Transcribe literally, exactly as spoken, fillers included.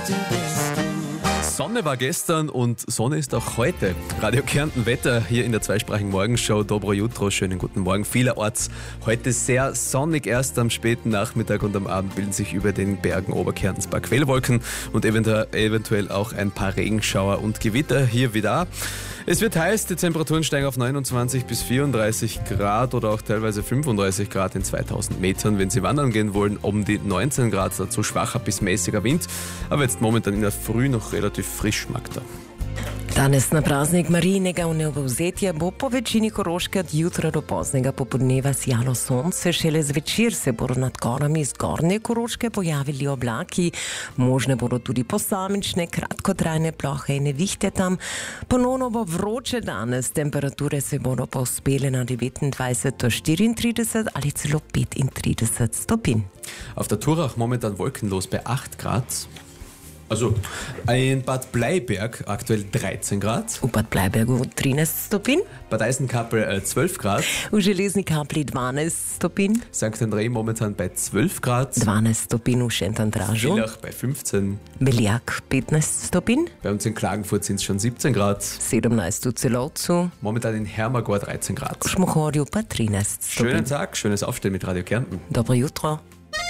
Sonne war gestern und Sonne ist auch heute. Radio Kärnten Wetter hier in der zweisprachigen Morgenshow. Dobro Jutro, schönen guten Morgen. Vielerorts heute sehr sonnig. Erst am späten Nachmittag und am Abend bilden sich über den Bergen Oberkärntens ein paar Quellwolken und eventuell auch ein paar Regenschauer und Gewitter hier wie da. Es wird heiß, die Temperaturen steigen auf neunundzwanzig bis vierunddreißig Grad oder auch teilweise fünfunddreißig Grad in zweitausend Metern. Wenn Sie wandern gehen wollen, um die neunzehn Grad, dazu schwacher bis mäßiger Wind. Aber jetzt momentan in der Früh noch relativ frisch, Magda. Danes na praznik Marijinega vnebovzetja bo po večini Koroške od jutra do poznega popoldneva sijalo sonce, šele zvečer se bodo nad gorami zgornje Koroške pojavili oblaki, možne bodo tudi posamične kratkotrajne plohe in nevihte tam. Ponovno bo vroče danes, temperature se bodo povzpele na devetindvajset do štiriintrideset ali celo petintrideset stopinj. Auf der Turach momentan wolkenlos bei acht Grad. Also in Bad Bleiberg aktuell dreizehn Grad. V Bad Bleibergu trinajst stopinj. Bad Eisenkapel äh, zwölf Grad. V Železni Kapli dvanajst stopinj. Sankt Andrej momentan bei zwölf Grad. dvanajst stopinj v Šentandražu. Villach bei fünfzehn. Beljak petnajst stopinj. Bei uns in Klagenfurt sind es schon siebzehn Grad. sedemnajst v Celovcu. Momentan in Hermagor dreizehn Grad. V Šmohorju pa trinajst stopinj. Schönen Tag, schönes Aufstehen mit Radio Kärnten. Dobro jutro.